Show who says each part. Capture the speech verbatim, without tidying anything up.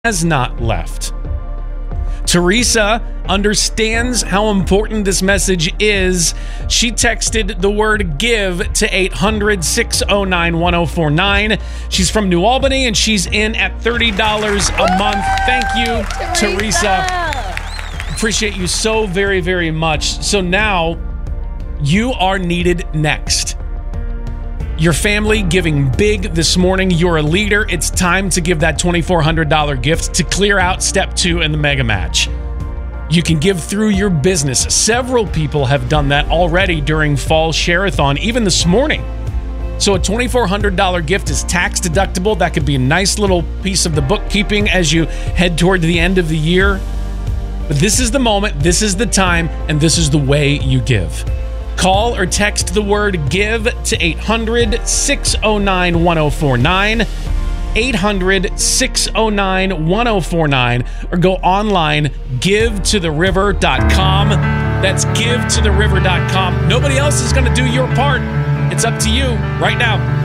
Speaker 1: has not left. Teresa understands how important this message is. She texted the word give to eight hundred, six oh nine, one oh four nine. She's from New Albany and she's in at thirty dollars a month. Thank you, Teresa. Teresa. Appreciate you so very, very much. So now you are needed next. Your family giving big this morning. You're a leader. It's time to give that twenty-four hundred dollars gift to clear out step two in the mega match. You can give through your business. Several people have done that already during Fall Share-a-thon, even this morning. So a twenty-four hundred dollars gift is tax deductible. That could be a nice little piece of the bookkeeping as you head toward the end of the year. But this is the moment, this is the time, and this is the way you give. Call or text the word give to eight hundred, six oh nine, one oh four nine, eight hundred, six oh nine, one oh four nine, or go online, give to the river dot com. That's give to the river dot com. Nobody else is going to do your part. It's up to you right now.